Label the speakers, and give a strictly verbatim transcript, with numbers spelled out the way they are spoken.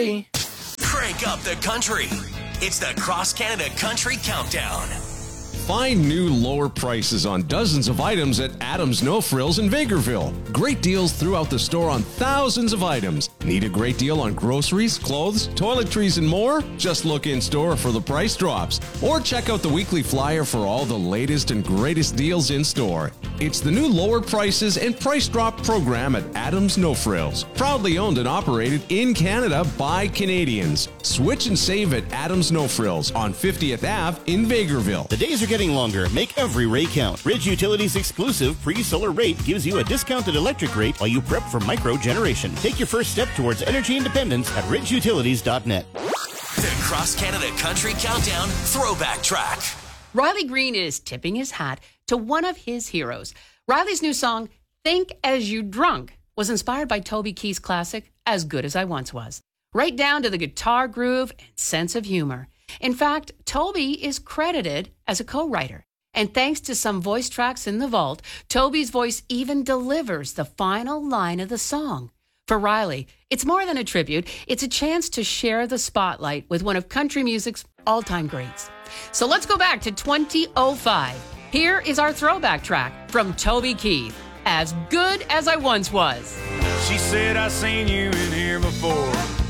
Speaker 1: Crank up the country. It's the Cross Canada Country Countdown.
Speaker 2: Find new lower prices on dozens of items at Adams No Frills in Vegreville. Great deals throughout the store on thousands of items. Need a great deal on groceries, clothes, toiletries, and more? Just look in store for the price drops. Or check out the weekly flyer for all the latest and greatest deals in store. It's the new lower prices and price drop program at Adams No Frills. Proudly owned and operated in Canada by Canadians. Switch and save at Adams No Frills on fiftieth Avenue in Vegreville.
Speaker 3: The days are getting longer. Make every ray count. Ridge Utilities' exclusive free solar rate gives you a discounted electric rate while you prep for micro generation. Take your first step towards energy independence at ridge utilities dot net.
Speaker 1: The Cross Canada Country Countdown Throwback Track.
Speaker 4: Riley Green is tipping his hat to one of his heroes. Riley's new song, Think As You Drunk, was inspired by Toby Keith's classic, As Good As I Once Was. Right down to the guitar groove and sense of humor. In fact, Toby is credited as a co-writer. And thanks to some voice tracks in the vault, Toby's voice even delivers the final line of the song. For Riley, it's more than a tribute. It's a chance to share the spotlight with one of country music's all-time greats. So let's go back to twenty oh five. Here is our throwback track from Toby Keith, As Good As I Once Was.
Speaker 5: She said, I seen you in here before.